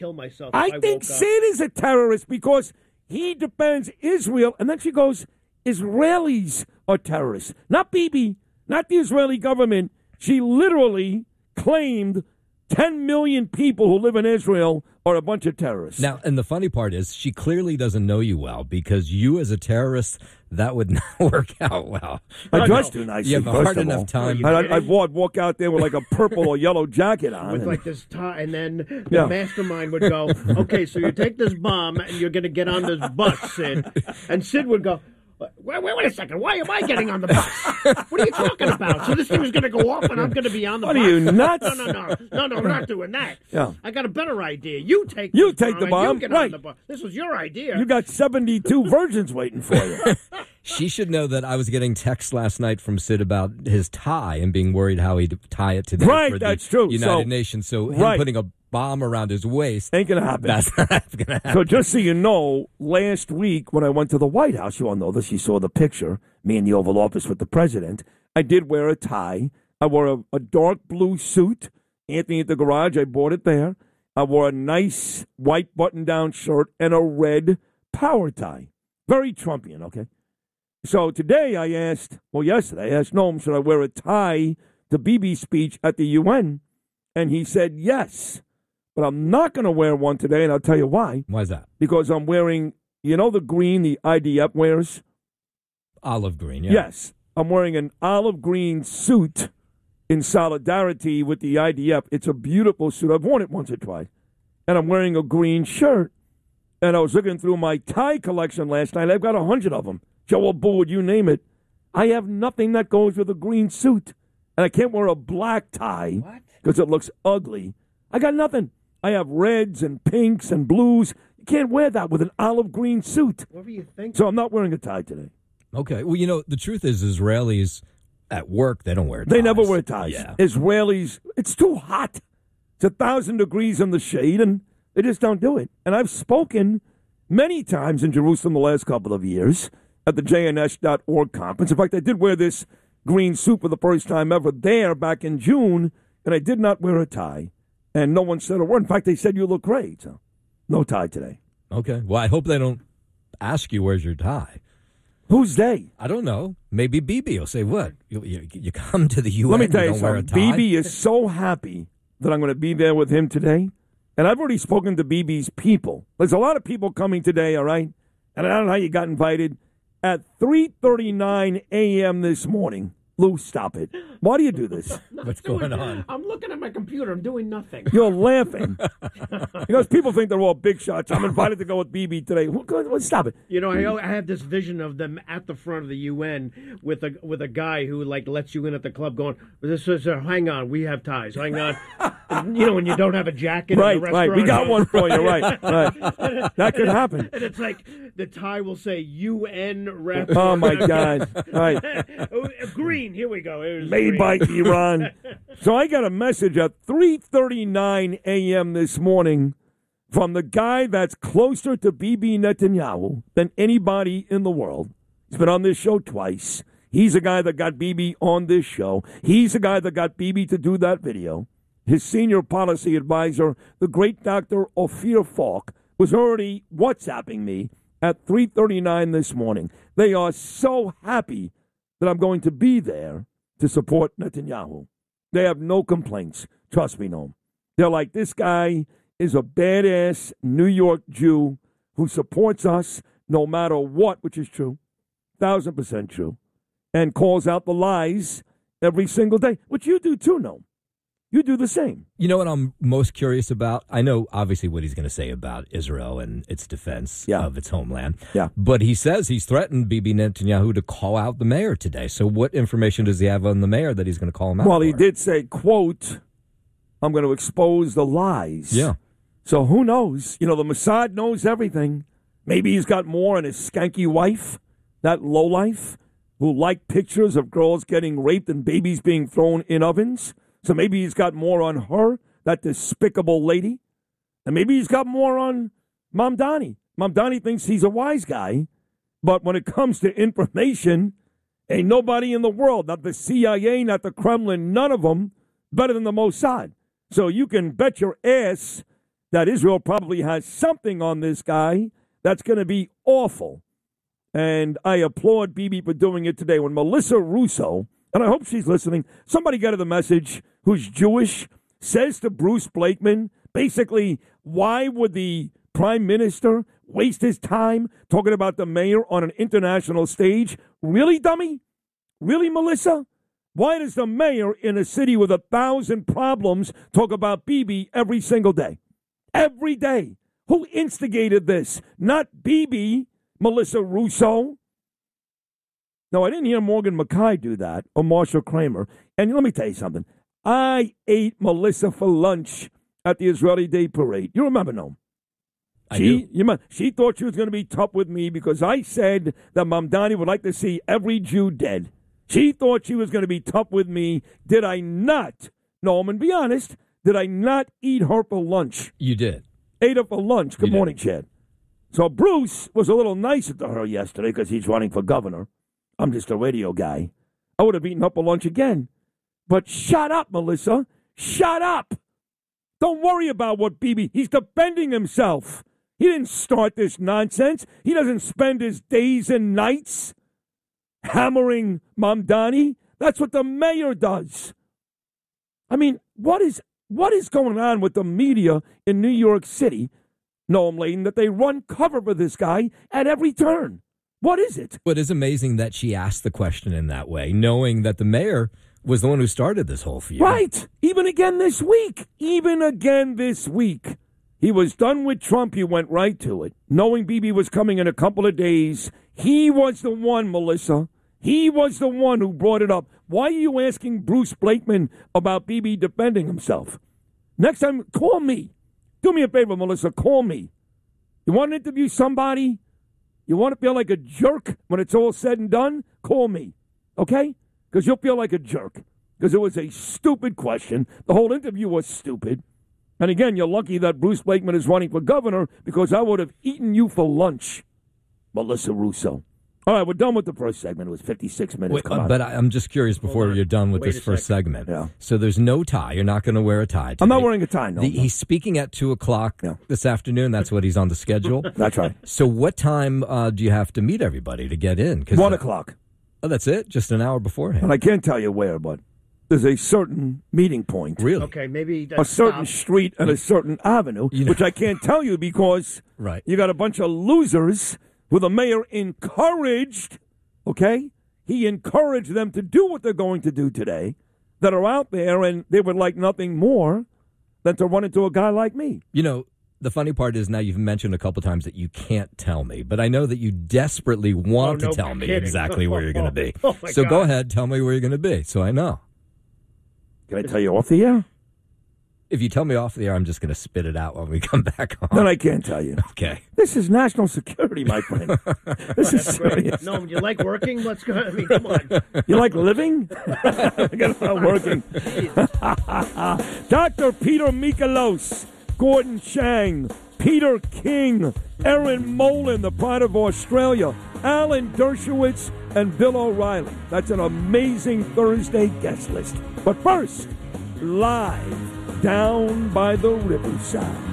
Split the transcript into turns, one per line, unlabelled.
kill myself.
I think Sid is a terrorist because he defends Israel, and then she goes, Israelis are terrorists. Not Bibi, not the Israeli government. She literally claimed 10 million people who live in Israel are a bunch of terrorists.
Now, and the funny part is she clearly doesn't know you well because you as a terrorist, that would not work out well.
I dressed too nicely.
You have a hard enough time.
I'd walk out there with like a purple or yellow jacket on.
With like this tie, and then the mastermind would go, okay, so you take this bomb and you're going to get on this bus, Sid. And Sid would go, wait a second. Why am I getting on the bus? What are you talking about? So this thing is going to go off and I'm going to be on the bus?
What are you, nuts?
No, we're not doing that.
Yeah.
I got a better idea. You take
the bomb.
You get
right.
on the bus. This was your idea.
You got 72 virgins waiting for you.
She should know that I was getting texts last night from Sid about his tie and being worried how he'd tie it today
right,
for
that's
the
true.
United Nations. So him putting a bomb around his waist
ain't gonna happen.
That's not gonna happen.
So just so you know, last week when I went to the White House, you all know this, you saw the picture, me in the Oval Office with the president. I did wear a tie. I wore a dark blue suit. Anthony at the garage, I bought it there. I wore a nice white button-down shirt and a red power tie. Very Trumpian, okay? So today yesterday I asked Noam, should I wear a tie to Bibi's speech at the UN? And he said yes. But I'm not going to wear one today, and I'll tell you why.
Why is that?
Because I'm wearing, the green the IDF wears?
Olive green, yeah.
Yes. I'm wearing an olive green suit in solidarity with the IDF. It's a beautiful suit. I've worn it once or twice. And I'm wearing a green shirt. And I was looking through my tie collection last night. I've got 100 of them. Joe Abboud, you name it. I have nothing that goes with a green suit. And I can't wear a black tie because it looks ugly. I got nothing. I have reds and pinks and blues. You can't wear that with an olive green suit.
Whatever you think.
So I'm not wearing a tie today.
Okay. Well, the truth is Israelis at work, they don't wear ties.
They never wear ties.
Yeah.
Israelis, it's too hot. It's 1,000 degrees in the shade, and they just don't do it. And I've spoken many times in Jerusalem the last couple of years at the JNS.org conference. In fact, I did wear this green suit for the first time ever there back in June, and I did not wear a tie. And no one said a word. In fact, they said you look great. So no tie today.
Okay. Well, I hope they don't ask you where's your tie.
Who's they?
I don't know. Maybe Bibi will say, what? You come to the UN,
Let me tell you
don't wear a
something.
tie?
Bibi is so happy that I'm going to be there with him today. And I've already spoken to Bibi's people. There's a lot of people coming today, all right? And I don't know how you got invited. At 3:39 a.m. this morning, Lou, stop it. Why do you do this?
What's going on?
I'm looking at my computer. I'm doing nothing.
You're laughing. Because people think they're all big shots. I'm invited to go with Bibi today. Stop it.
I have this vision of them at the front of the UN with a guy who lets you in at the club going, hang on, we have ties. Hang on. When you don't have a jacket in the restaurant.
Right. We got one for you, right. That could happen.
And it's like the tie will say UN rep.
Oh, my God. Right.
Green. Here we go.
Made by Iran. So I got a message at 3:39 a.m. this morning from the guy that's closer to Bibi Netanyahu than anybody in the world. He's been on this show twice. He's the guy that got Bibi on this show. He's the guy that got Bibi to do that video. His senior policy advisor, the great Dr. Ophir Falk, was already WhatsApping me at 3:39 this morning. They are so happy that I'm going to be there to support Netanyahu. They have no complaints. Trust me, no. They're like, this guy is a badass New York Jew who supports us no matter what, which is true, 1,000% true, and calls out the lies every single day, which you do too, no. You do the same.
You know what I'm most curious about? I know, obviously, what he's going to say about Israel and its defense of its homeland.
Yeah.
But he says he's threatened Bibi Netanyahu to call out the mayor today. So what information does he have on the mayor that he's going to call him out
Well,
for?
he did say, quote, I'm going to expose the lies.
Yeah.
So who knows? The Mossad knows everything. Maybe he's got more on his skanky wife, that lowlife, who liked pictures of girls getting raped and babies being thrown in ovens. So maybe he's got more on her, that despicable lady. And maybe he's got more on Mamdani. Mamdani thinks he's a wise guy. But when it comes to information, ain't nobody in the world, not the CIA, not the Kremlin, none of them, better than the Mossad. So you can bet your ass that Israel probably has something on this guy that's going to be awful. And I applaud Bibi for doing it today. When Melissa Russo, and I hope she's listening, somebody got her the message who's Jewish, says to Bruce Blakeman, basically, why would the prime minister waste his time talking about the mayor on an international stage? Really, dummy? Really, Melissa? Why does the mayor in a city with 1,000 problems talk about Bibi every single day? Every day. Who instigated this? Not Bibi, Melissa Russo. No, I didn't hear Morgan McKay do that or Marsha Kramer. And let me tell you something. I ate Melissa for lunch at the Israeli Day Parade. You remember, no? She thought she was going to be tough with me because I said that Mamdani would like to see every Jew dead. She thought she was going to be tough with me. Did I not? Norman, be honest. Did I not eat her for lunch?
You did.
Ate her for lunch. Good morning, Chad. So Bruce was a little nicer to her yesterday because he's running for governor. I'm just a radio guy. I would have eaten up for lunch again. But shut up, Melissa. Shut up. Don't worry about what Bibi. He's defending himself. He didn't start this nonsense. He doesn't spend his days and nights hammering Mamdani. That's what the mayor does. I mean, what is going on with the media in New York City, Noam Layton, that they run cover for this guy at every turn? What is it?
It is amazing that she asked the question in that way, knowing that the mayor was the one who started this whole feud.
Right. Even again this week. He was done with Trump. He went right to it. Knowing Bibi was coming in a couple of days, he was the one, Melissa. He was the one who brought it up. Why are you asking Bruce Blakeman about Bibi defending himself? Next time, call me. Do me a favor, Melissa. Call me. You want to interview somebody? You want to feel like a jerk when it's all said and done? Call me. Okay? Because you'll feel like a jerk. Because it was a stupid question. The whole interview was stupid. And again, you're lucky that Bruce Blakeman is running for governor because I would have eaten you for lunch, Melissa Russo. All right, we're done with the first segment. It was 56 minutes.
But I'm just curious before you're done with this first segment.
Yeah.
So there's no tie. You're not going to wear a tie today.
I'm not wearing a tie, no.
He's speaking at 2 o'clock this afternoon. That's what he's on the schedule.
That's right.
So what time do you have to meet everybody to get in?
1 o'clock.
Oh, that's it? Just an hour beforehand.
And I can't tell you where, but there's a certain meeting point.
Really?
Okay, maybe
a certain street and a certain avenue, which I can't tell you because you got a bunch of losers who the mayor encouraged, okay? He encouraged them to do what they're going to do today that are out there, and they would like nothing more than to run into a guy like me.
You know, the funny part is now you've mentioned a couple times that you can't tell me, but I know that you desperately want to tell me exactly where you're going to be. So go ahead, tell me where you're going to be so I know.
Can I tell you off the air?
If you tell me off the air, I'm just going to spit it out when we come back on.
Then I can't tell you.
Okay.
This is national security, my friend. This is serious.
No, you like working? Let's go. I mean, come on.
You like living? I got to start working. Dr. Peter Mikolos, Gordon Chang, Peter King, Erin Molan, the pride of Australia, Alan Dershowitz, and Bill O'Reilly. That's an amazing Thursday guest list. But first, live down by the riverside.